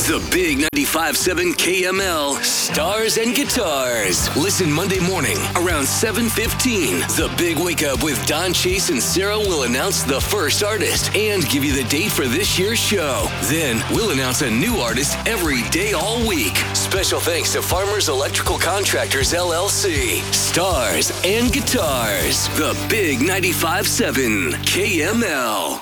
The Big 95.7 KML Stars and Guitars. Listen Monday morning around 7:15. The Big Wake Up with Don Chase and Sarah will announce the first artist and give you the date for this year's show. Then we'll announce a new artist every day all week. Special thanks to Farmers Electrical Contractors LLC. Stars and Guitars. The Big 95.7 KML.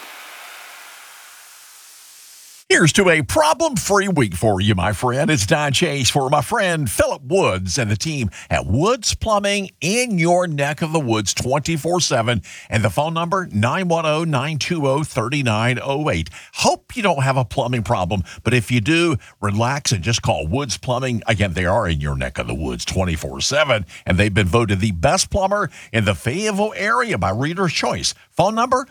Here's to a problem-free week for you, my friend. It's Don Chase for my friend Philip Woods and the team at Woods Plumbing in your neck of the woods 24/7. And the phone number, 910-920-3908. Hope you don't have a plumbing problem, but if you do, relax and just call Woods Plumbing. Again, they are in your neck of the woods 24/7, and they've been voted the best plumber in the Fayetteville area by Reader's Choice. Phone number,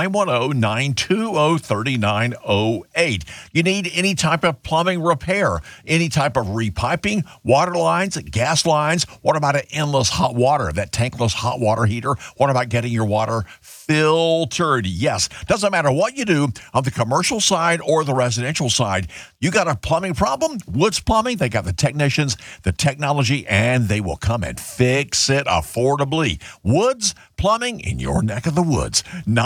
910-920-3908. You need any type of plumbing repair, any type of repiping, water lines, gas lines. What about an endless hot water, that tankless hot water heater? What about getting your water filtered? Yes, doesn't matter what you do on the commercial side or the residential side. You got a plumbing problem? Woods Plumbing, they got the technicians, the technology, and they will come and fix it affordably. Woods Plumbing in your neck of the woods.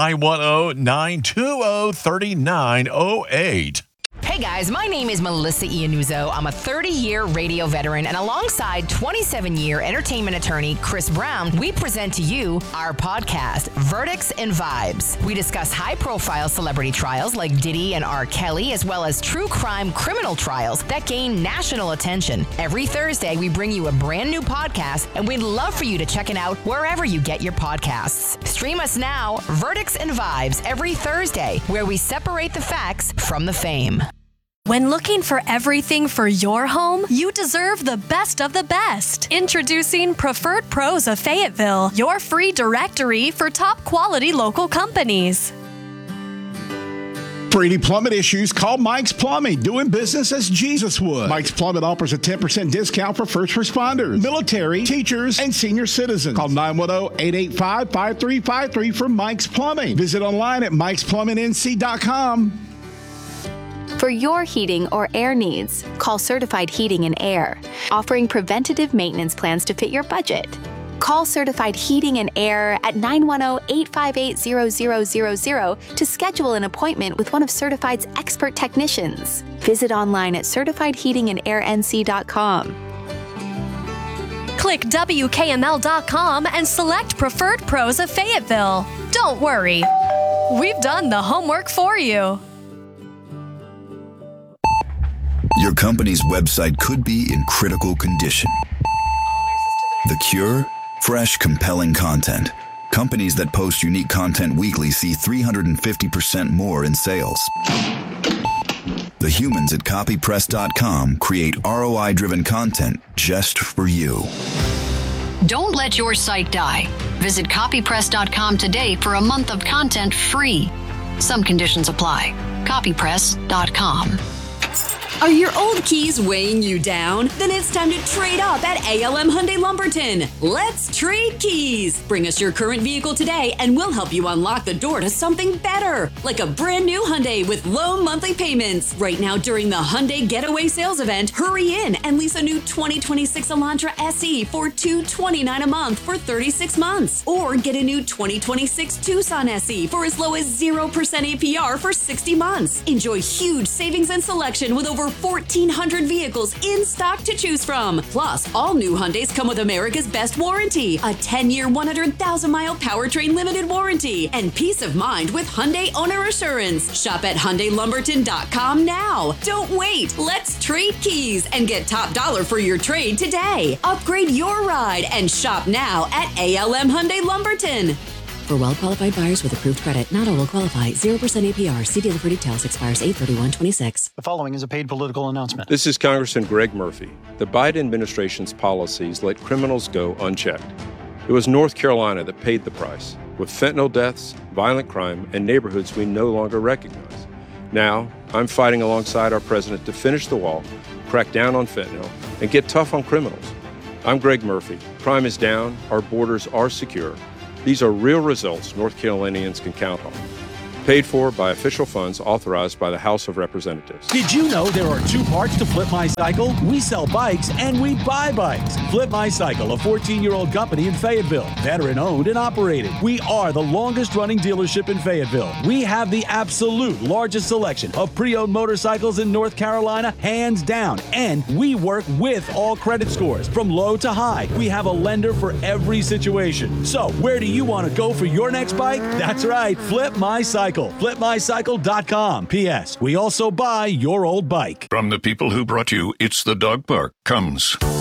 910-920-3908. Hey guys, my name is Melissa Iannuzzo. I'm a 30-year radio veteran, and alongside 27-year entertainment attorney Chris Brown, we present to you our podcast, Verdicts and Vibes. We discuss high-profile celebrity trials like Diddy and R. Kelly, as well as true crime criminal trials that gain national attention. Every Thursday, we bring you a brand new podcast, and we'd love for you to check it out wherever you get your podcasts. Stream us now, Verdicts and Vibes, every Thursday, where we separate the facts from the fame. When looking for everything for your home, you deserve the best of the best. Introducing Preferred Pros of Fayetteville, your free directory for top quality local companies. For any plumbing issues, call Mike's Plumbing, doing business as Jesus would. Mike's Plumbing offers a 10% discount for first responders, military, teachers, and senior citizens. Call 910-885-5353 for Mike's Plumbing. Visit online at mikesplumbingnc.com. For your heating or air needs, call Certified Heating and Air, offering preventative maintenance plans to fit your budget. Call Certified Heating and Air at 910-858-0000 to schedule an appointment with one of Certified's expert technicians. Visit online at certifiedheatingandairnc.com. Click WKML.com and select Preferred Pros of Fayetteville. Don't worry, we've done the homework for you. Your company's website could be in critical condition. The cure? Fresh, compelling content. Companies that post unique content weekly see 350% more in sales. The humans at copypress.com create ROI-driven content just for you. Don't let your site die. Visit copypress.com today for a month of content free. Some conditions apply. Copypress.com. Are your old keys weighing you down? Then it's time to trade up at ALM Hyundai Lumberton. Let's trade keys. Bring us your current vehicle today and we'll help you unlock the door to something better, like a brand new Hyundai with low monthly payments. Right now during the Hyundai Getaway Sales Event, hurry in and lease a new 2026 Elantra SE for $229 a month for 36 months. Or get a new 2026 Tucson SE for as low as 0% APR for 60 months. Enjoy huge savings and selection with over 1,400 vehicles in stock to choose from. Plus, all new Hyundais come with America's Best Warranty, a 10-year, 100,000-mile powertrain limited warranty, and peace of mind with Hyundai Owner Assurance. Shop at HyundaiLumberton.com now. Don't wait. Let's trade keys and get top dollar for your trade today. Upgrade your ride and shop now at ALM Hyundai Lumberton. For well-qualified buyers with approved credit, not all will qualify. 0% APR. See dealer for details. Expires 8/31/26. The following is a paid political announcement. This is Congressman Greg Murphy. The Biden administration's policies let criminals go unchecked. It was North Carolina that paid the price, with fentanyl deaths, violent crime, and neighborhoods we no longer recognize. Now, I'm fighting alongside our president to finish the wall, crack down on fentanyl, and get tough on criminals. I'm Greg Murphy. Crime is down. Our borders are secure. These are real results North Carolinians can count on. Paid for by official funds authorized by the House of Representatives. Did you know there are two parts to Flip My Cycle? We sell bikes and we buy bikes. Flip My Cycle, a 14-year-old company in Fayetteville, veteran-owned and operated. We are the longest-running dealership in Fayetteville. We have the absolute largest selection of pre-owned motorcycles in North Carolina, hands down. And we work with all credit scores, from low to high. We have a lender for every situation. So, where do you want to go for your next bike? That's right, Flip My Cycle. FlipMyCycle.com. P.S. We also buy your old bike. From the people who brought you It's the Dog Park comes